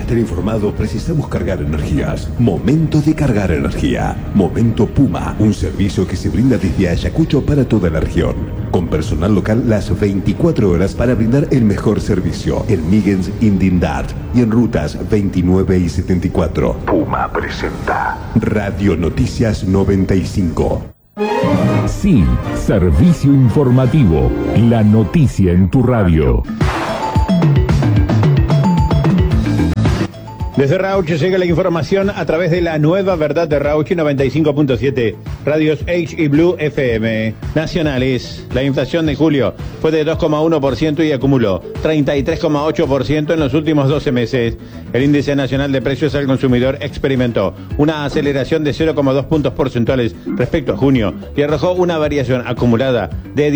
estar informado precisamos cargar energías. Momento de cargar energía. Momento Puma, un servicio que se brinda desde Ayacucho para toda la región. Con personal local las 24 horas para brindar el mejor servicio. En Migens, Indindart y en rutas 29 y 74. Puma presenta Radio Noticias 95. Sí, servicio informativo. La noticia en tu radio. Desde Rauch llega la información a través de la nueva verdad de Rauch 95.7, radios H y Blue FM. Nacionales, la inflación de julio fue de 2,1% y acumuló 33,8% en los últimos 12 meses. El índice nacional de precios al consumidor experimentó una aceleración de 0,2 puntos porcentuales respecto a junio y arrojó una variación acumulada de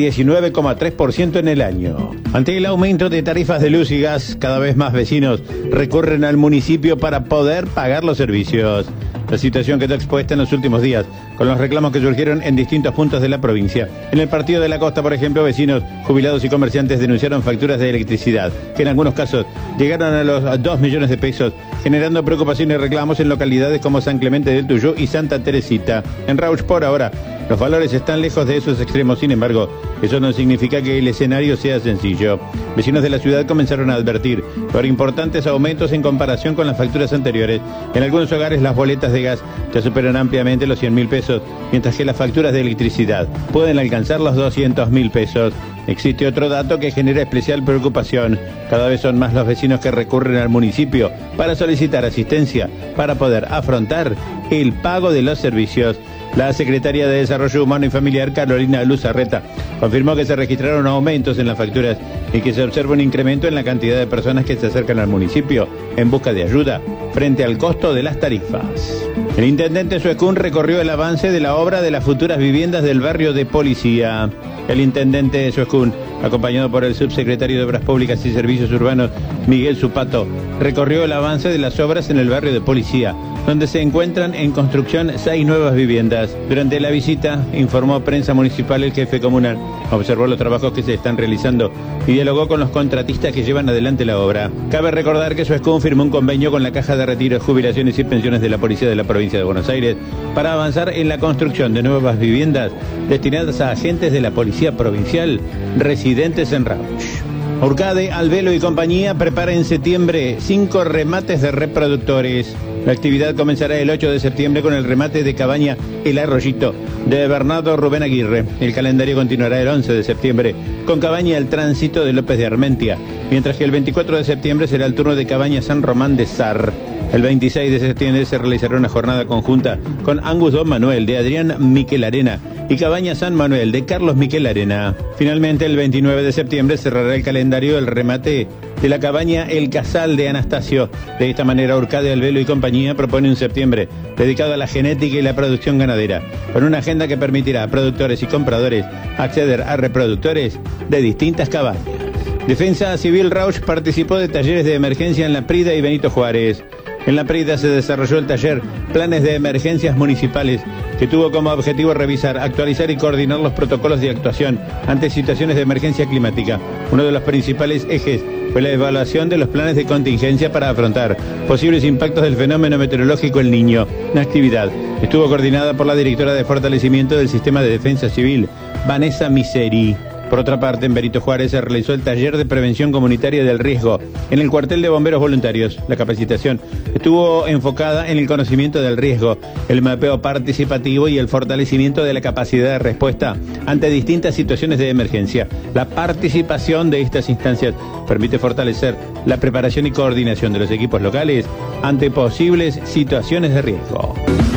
19,3% en el año. Ante el aumento de tarifas de luz y gas, cada vez más vecinos recurren al municipio para poder pagar los servicios. La situación quedó expuesta en los últimos días, con los reclamos que surgieron en distintos puntos de la provincia. En el Partido de la Costa, por ejemplo, vecinos, jubilados y comerciantes denunciaron facturas de electricidad, que en algunos casos llegaron a los 2 millones de pesos, generando preocupación y reclamos en localidades como San Clemente del Tuyú y Santa Teresita. En Rauch, por ahora, los valores están lejos de esos extremos, sin embargo, eso no significa que el escenario sea sencillo. Vecinos de la ciudad comenzaron a advertir por importantes aumentos en comparación con las facturas anteriores. En algunos hogares las boletas de gas ya superan ampliamente los 100.000 pesos, mientras que las facturas de electricidad pueden alcanzar los 200.000 pesos. Existe otro dato que genera especial preocupación. Cada vez son más los vecinos que recurren al municipio para solicitar asistencia para poder afrontar el pago de los servicios. La secretaria de Desarrollo Humano y Familiar, Carolina Luzarreta, confirmó que se registraron aumentos en las facturas y que se observa un incremento en la cantidad de personas que se acercan al municipio en busca de ayuda frente al costo de las tarifas. El intendente Suescún recorrió el avance de la obra de las futuras viviendas del barrio de Policía. El intendente Suescún, acompañado por el subsecretario de Obras Públicas y Servicios Urbanos, Miguel Zupato, recorrió el avance de las obras en el barrio de Policía, donde se encuentran en construcción 6 nuevas viviendas. Durante la visita, informó a Prensa Municipal el jefe comunal, observó los trabajos que se están realizando y dialogó con los contratistas que llevan adelante la obra. Cabe recordar que Suescún firmó un convenio con la Caja de Retiros, Jubilaciones y Pensiones de la Policía de la Provincia de Buenos Aires para avanzar en la construcción de nuevas viviendas destinadas a agentes de la Policía Provincial residentes en Rauch. Urcade, Albelo y compañía prepara en septiembre 5 remates de reproductores. La actividad comenzará el 8 de septiembre con el remate de Cabaña El Arroyito de Bernardo Rubén Aguirre. El calendario continuará el 11 de septiembre con Cabaña El Tránsito de López de Armentia, mientras que el 24 de septiembre será el turno de Cabaña San Román de Sar. El 26 de septiembre se realizará una jornada conjunta con Angus Don Manuel de Adrián Miquel Arena y Cabaña San Manuel de Carlos Miquel Arena. Finalmente, el 29 de septiembre cerrará el calendario el remate de la Cabaña El Casal de Anastasio. De esta manera, Urcade, Albelo y compañía propone un septiembre dedicado a la genética y la producción ganadera, con una agenda que permitirá a productores y compradores acceder a reproductores de distintas cabañas. Defensa Civil Rauch participó de talleres de emergencia en La Prida y Benito Juárez. En La Prida se desarrolló el taller Planes de Emergencias Municipales, que tuvo como objetivo revisar, actualizar y coordinar los protocolos de actuación ante situaciones de emergencia climática. Uno de los principales ejes fue la evaluación de los planes de contingencia para afrontar posibles impactos del fenómeno meteorológico El Niño. La actividad estuvo coordinada por la directora de fortalecimiento del Sistema de Defensa Civil, Vanessa Miseri. Por otra parte, en Benito Juárez se realizó el taller de prevención comunitaria del riesgo en el cuartel de bomberos voluntarios. La capacitación estuvo enfocada en el conocimiento del riesgo, el mapeo participativo y el fortalecimiento de la capacidad de respuesta ante distintas situaciones de emergencia. La participación de estas instancias permite fortalecer la preparación y coordinación de los equipos locales ante posibles situaciones de riesgo.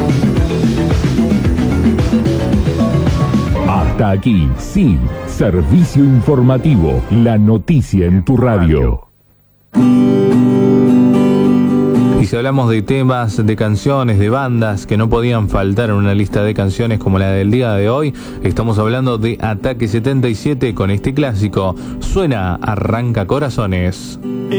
Hasta aquí, sí, servicio informativo, la noticia en tu radio. Y si hablamos de temas, de canciones, de bandas que no podían faltar en una lista de canciones como la del día de hoy, estamos hablando de Ataque 77 con este clásico, Suena, Arranca Corazones.